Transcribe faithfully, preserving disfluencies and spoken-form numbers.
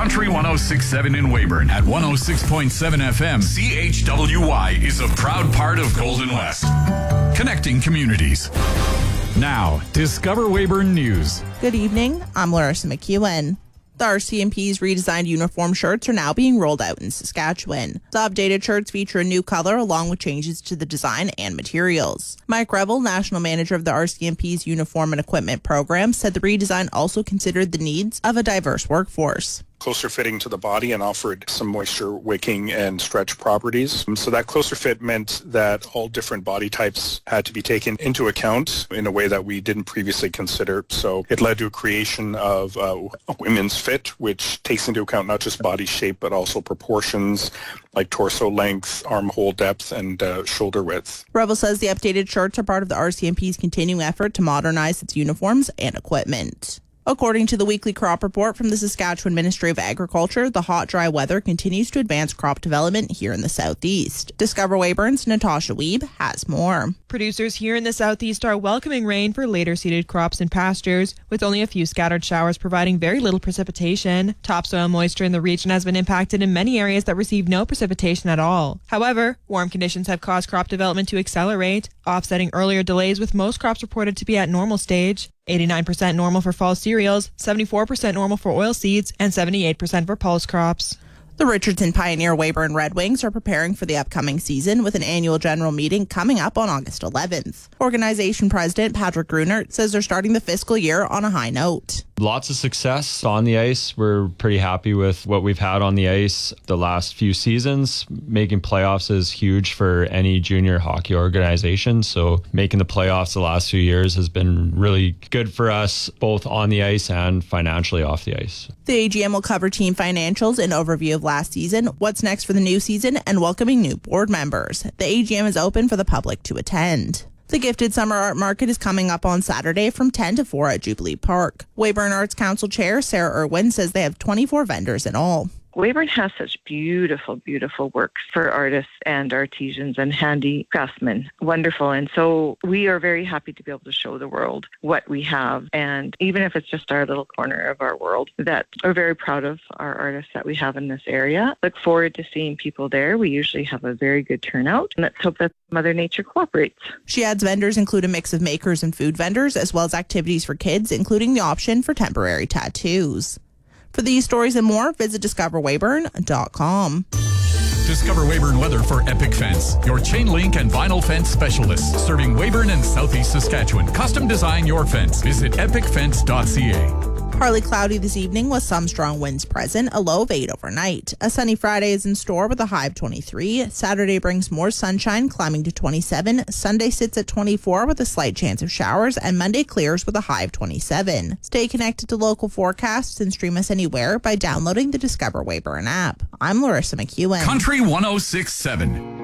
Country one oh six point seven in Weyburn at one oh six point seven F M. C H W Y is a proud part of Golden West. Connecting communities. Now, Discover Weyburn News. Good evening. I'm Larissa McEwen. The R C M P's redesigned uniform shirts are now being rolled out in Saskatchewan. The updated shirts feature a new color along with changes to the design and materials. Mike Revel, national manager of the R C M P's uniform and equipment program, said the redesign also considered the needs of a diverse workforce. Closer fitting to the body and offered some moisture wicking and stretch properties. So that closer fit meant that all different body types had to be taken into account in a way that we didn't previously consider. So it led to a creation of uh, a women's fit, which takes into account not just body shape, but also proportions like torso length, armhole depth, and uh, shoulder width. Revel says the updated shirts are part of the R C M P's continuing effort to modernize its uniforms and equipment. According to the weekly crop report from the Saskatchewan Ministry of Agriculture, the hot, dry weather continues to advance crop development here in the southeast. Discover Weyburn's Natasha Wiebe has more. Producers here in the southeast are welcoming rain for later seeded crops and pastures, with only a few scattered showers providing very little precipitation. Topsoil moisture in the region has been impacted in many areas that receive no precipitation at all. However, warm conditions have caused crop development to accelerate, offsetting earlier delays, with most crops reported to be at normal stage. eighty-nine percent normal for fall cereals, seventy-four percent normal for oilseeds, and seventy-eight percent for pulse crops. The Richardson Pioneer Weyburn Red Wings are preparing for the upcoming season with an annual general meeting coming up on August eleventh. Organization President Patrick Grunert says they're starting the fiscal year on a high note. Lots of success on the ice. We're pretty happy with what we've had on the ice the last few seasons. Making playoffs is huge for any junior hockey organization. So making the playoffs the last few years has been really good for us, both on the ice and financially off the ice. The A G M will cover team financials, an overview of last season, what's next for the new season, and welcoming new board members. The A G M is open for the public to attend. The Gifted Summer Art Market is coming up on Saturday from ten to four at Jubilee Park. Weyburn Arts Council Chair Sarah Irwin says they have twenty-four vendors in all. Weyburn has such beautiful, beautiful works for artists and artisans and handy craftsmen. Wonderful. And so we are very happy to be able to show the world what we have. And even if it's just our little corner of our world, that we're very proud of our artists that we have in this area. Look forward to seeing people there. We usually have a very good turnout. And let's hope that Mother Nature cooperates. She adds vendors include a mix of makers and food vendors, as well as activities for kids, including the option for temporary tattoos. For these stories and more, visit discover weyburn dot com. Discover Weyburn Weather for Epic Fence, your chain link and vinyl fence specialist, serving Weyburn and Southeast Saskatchewan. Custom design your fence. Visit epic fence dot c a. Partly cloudy this evening with some strong winds present, a low of eight overnight. A sunny Friday is in store with a high of twenty-three. Saturday brings more sunshine, climbing to twenty-seven. Sunday sits at twenty-four with a slight chance of showers, and Monday clears with a high of twenty-seven. Stay connected to local forecasts and stream us anywhere by downloading the Discover Weyburn app. I'm Larissa McEwen. Country one oh six point seven.